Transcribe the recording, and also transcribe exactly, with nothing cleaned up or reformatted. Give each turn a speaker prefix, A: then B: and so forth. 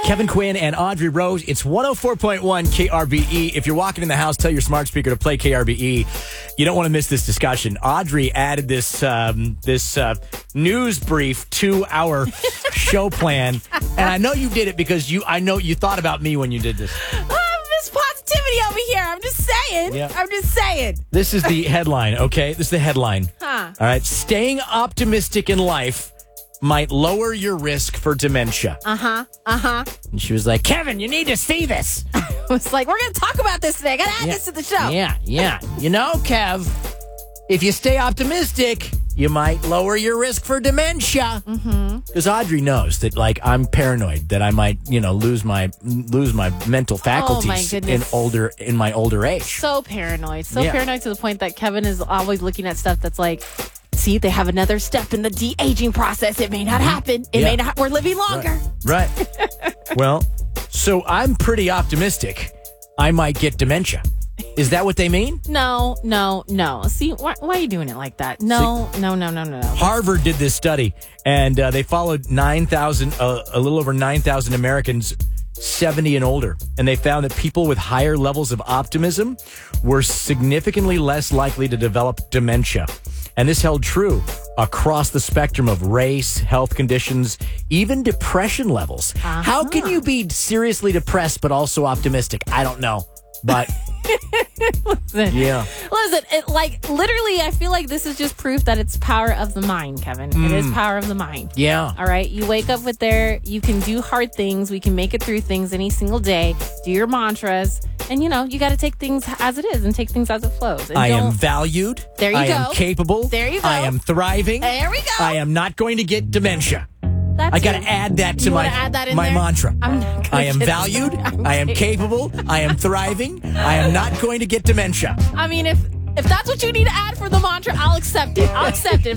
A: Kevin Quinn and Audrey Rose. It's one oh four point one K R B E. If you're walking in the house, tell your smart speaker to play K R B E. You don't want to miss this discussion. Audrey added this um, this uh, news brief to our show plan, and I know you did it because you. I know you thought about me when you did this.
B: Oh, Miss Positivity over here. I'm just saying.
A: Yeah.
B: I'm just saying.
A: This is the headline. Okay, this is the headline.
B: Huh.
A: All right, staying optimistic in life might lower your risk for dementia.
B: Uh-huh. Uh-huh.
A: And she was like, Kevin, you need to see this.
B: I was like, we're going to talk about this today. I got to add
A: Yeah.
B: this to the show.
A: Yeah, yeah. You know, Kev, if you stay optimistic, you might lower your risk for dementia.
B: Mm-hmm.
A: Because Audrey knows that, like, I'm paranoid that I might, you know, lose my lose my mental faculties in
B: goodness.
A: older in my older age.
B: So paranoid. So
A: Yeah.
B: paranoid to the point that Kevin is always looking at stuff that's like, see, they have another step in the de-aging process. It may not happen. It
A: Yeah.
B: may not. We're living longer.
A: Right. Well, so I'm pretty optimistic I might get dementia. Is that what they mean?
B: No, no, no. See, why, why are you doing it like that? No, no, no, no, no, no.
A: Harvard did this study, and uh, they followed nine thousand, uh, a little over nine thousand Americans, seventy and older. And they found that people with higher levels of optimism were significantly less likely to develop dementia. And this held true across the spectrum of race, health conditions, even depression levels.
B: Uh-huh.
A: How can you be seriously depressed but also optimistic? I don't know. But
B: Listen,
A: yeah.
B: listen. It, like literally, I feel like this is just proof that it's power of the mind, Kevin. It is power of the mind.
A: Yeah.
B: All right. You wake up with there. You can do hard things. We can make it through things any single day. Do your mantras, and you know you got to take things as it is and take things as it flows. And
A: I am
B: don't-
A: valued.
B: There you
A: I
B: go.
A: am capable.
B: There you go.
A: I am thriving.
B: There we go.
A: I am not going to get dementia.
B: That's
A: I got to
B: it.
A: add that to
B: You
A: my
B: wanna add that in
A: my
B: there?
A: mantra.
B: I'm not gonna
A: I am
B: get-
A: valued.
B: I'm
A: I am
B: kidding.
A: capable. I am thriving. I am not going to get dementia.
B: I mean, if if that's what you need to add for the mantra, I'll accept it. I'll accept it.